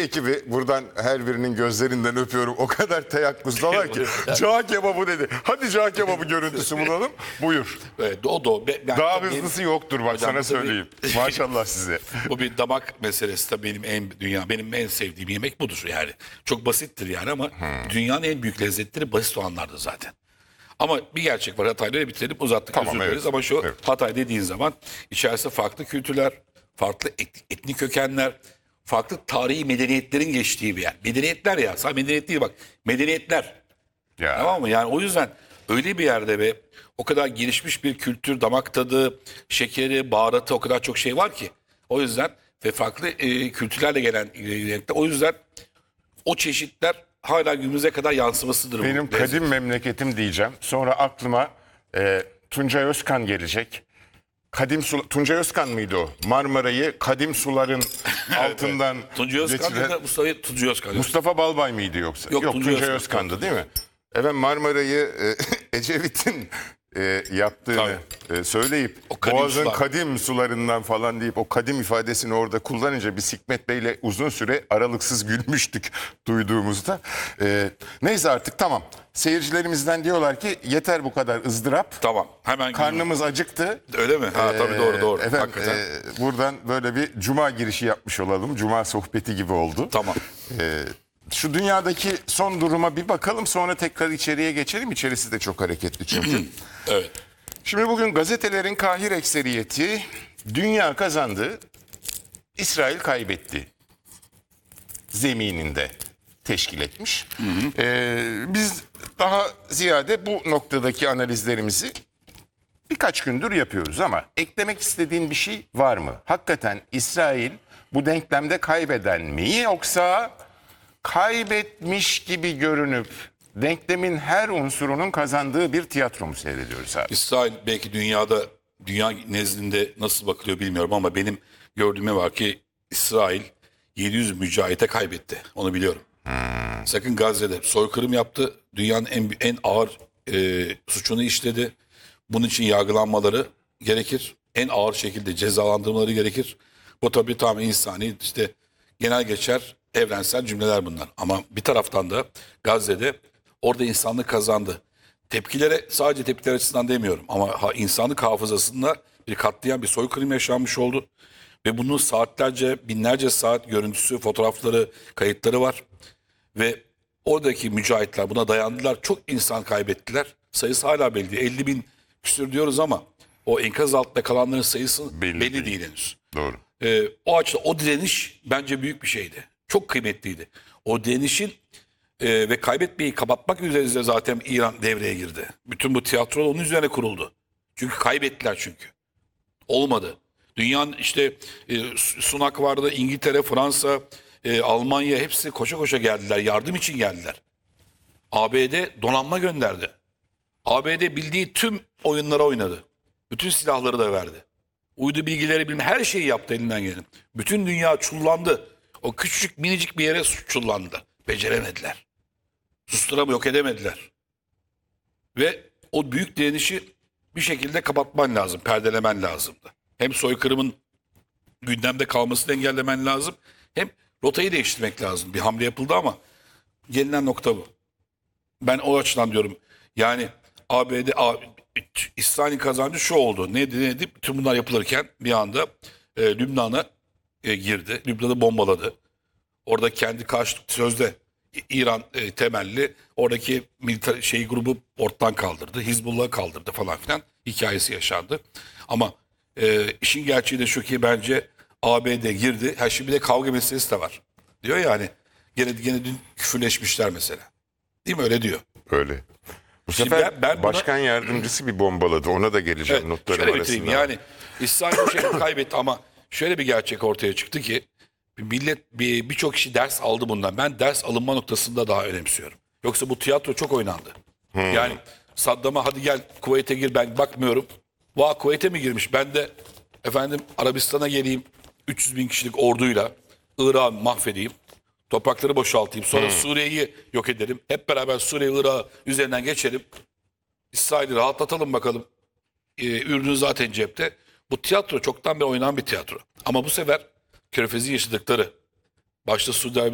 ekibi buradan her birinin gözlerinden öpüyorum. O kadar teyakkuzdalar ki. Cağ kebabı dedi. Hadi cağ kebabı görüntüsü bulalım. Buyur. Evet, o. Daha hızlısı yoktur bak Hocam, sana söyleyeyim. Maşallah size. Bu bir damak meselesi de benim en sevdiğim yemek budur yani. Çok basittir yani ama dünyanın en büyük lezzetleri basit olanlardır zaten. Ama bir gerçek var, Hatay'la bitirelim, uzattık, Tamam, özür dileriz. evet. Ama şu Evet. Hatay dediğin zaman içerisinde farklı kültürler, farklı etnik kökenler, farklı tarihi medeniyetlerin geçtiği bir yer. Medeniyetler ya, sadece medeniyet değil bak, medeniyetler. Ya. Tamam mı? Yani o yüzden öyle bir yerde ve o kadar gelişmiş bir kültür, damak tadı, şekeri, baharatı, o kadar çok şey var ki. O yüzden ve farklı kültürlerle gelen yemekler. O yüzden o çeşitler hala günümüze kadar yansımasıdır. Benim bu lezzet. kadim memleketim diyeceğim. Sonra aklıma Tuncay Özkan gelecek. Tuncay Özkan mıydı o? Marmara'yı kadim suların altından Tuncay Özkan geçiren- ya da Tuncay Özkan. Mustafa Balbay mıydı yoksa? Yok, Tuncay Tuncay Özkan. Özkan'dı değil mi? Evet, Marmara'yı Ecevit'in yaptığını söyleyip O kadim Boğaz'ın sular. kadim sularından falan deyip o kadim ifadesini orada kullanınca biz Hikmet Bey'le uzun süre aralıksız gülmüştük duyduğumuzda. Neyse artık tamam. Seyircilerimizden diyorlar ki yeter bu kadar ızdırap. Tamam, hemen Karnımız acıktı. öyle mi? Ha tabii, doğru. Efendim, Hakikaten. buradan böyle bir cuma girişi yapmış olalım. Cuma sohbeti gibi oldu. Tamam. Şu dünyadaki son duruma bir bakalım, sonra tekrar içeriye geçelim. İçerisi de çok hareketli çünkü. Evet. Şimdi bugün gazetelerin kahir ekseriyeti dünya kazandı, İsrail kaybetti zemininde teşkil etmiş. Biz daha ziyade bu noktadaki analizlerimizi birkaç gündür yapıyoruz ama eklemek istediğin bir şey var mı? Hakikaten İsrail bu denklemde kaybeden mi, yoksa kaybetmiş gibi görünüp denklemin her unsurunun kazandığı bir tiyatro mu seyrediyoruz abi? İsrail belki dünya nezdinde nasıl bakılıyor bilmiyorum ama benim gördüğüme var ki İsrail 700 mücahite kaybetti. Onu biliyorum. Sakın Gazze'de soykırım yaptı. Dünyanın en ağır suçunu işledi. Bunun için yargılanmaları gerekir. En ağır şekilde cezalandırmaları gerekir. Bu tabii tam insani, işte genel geçer evrensel cümleler bunlar. Ama bir taraftan da Gazze'de orada insanlık kazandı. Sadece tepkiler açısından demiyorum ama insanlık hafızasında bir katliam, bir soykırım yaşanmış oldu. Ve bunun saatlerce, binlerce saat görüntüsü, fotoğrafları, kayıtları var. Ve oradaki mücahitler buna dayandılar. Çok insan kaybettiler. Sayısı hala belli değil. 50 bin küsür diyoruz ama o enkaz altında kalanların sayısı belli değil henüz. Doğru. O açıdan o direniş bence büyük bir şeydi. Çok kıymetliydi. O direnişin ve kaybetmeyi kapatmak üzere zaten İran devreye girdi. Bütün bu tiyatro onun üzerine kuruldu. Çünkü kaybettiler çünkü. Olmadı. Dünyanın işte Sunak vardı, İngiltere, Fransa, Almanya hepsi koşa koşa geldiler. Yardım için geldiler. ABD donanma gönderdi. ABD bildiği tüm oyunlara oynadı. Bütün silahları da verdi. Uydu bilgileri bilme, her şeyi yaptı elinden geleni. Bütün dünya çullandı. O küçücük minicik bir yere çullandı. Beceremediler. Yok edemediler. Ve o büyük direnişi bir şekilde kapatman lazım, perdelemen lazımdı. Hem soykırımın gündemde kalmasını engellemen lazım, hem rotayı değiştirmek lazım. Bir hamle yapıldı ama gelinen nokta bu. Ben o açıdan diyorum. Yani İsrail'in kazancı şu oldu. Neydi? Tüm bunlar yapılırken bir anda Lübnan'a girdi. Lübnan'ı bombaladı. Orada kendi karşılıklı sözde İran temelli oradaki militer grubu ortadan kaldırdı. Hizbullah'ı kaldırdı falan filan hikayesi yaşandı. Ama işin gerçeği de şu ki bence ABD girdi. Her şey, bir de kavga meselesi de var. Diyor yani gene dün küfürleşmişler mesela. Değil mi, öyle diyor. Öyle. Bu Şimdi sefer ben buna- başkan yardımcısı bir bombaladı. Ona da geleceğim, Evet, notlarım şöyle bitireyim. arasında. Yani İsrail bu şekilde kaybetti ama şöyle bir gerçek ortaya çıktı ki birçok kişi ders aldı bundan. Ben ders alınma noktasında daha önemsiyorum. Yoksa bu tiyatro çok oynandı. Yani Saddam'a hadi gel Kuveyt'e gir, ben bakmıyorum. Vah, Kuveyt'e mi girmiş? Ben de efendim Arabistan'a geleyim 300 bin kişilik orduyla Irak'ı mahvedeyim. Toprakları boşaltayım. Sonra Suriye'yi yok edelim. Hep beraber Suriye, Irak üzerinden geçelim. İsrail'i rahatlatalım bakalım. Ürünü zaten cepte. Bu tiyatro çoktan beri oynanan bir tiyatro. Ama bu sefer Körfez'i yaşadıkları, başta Suudi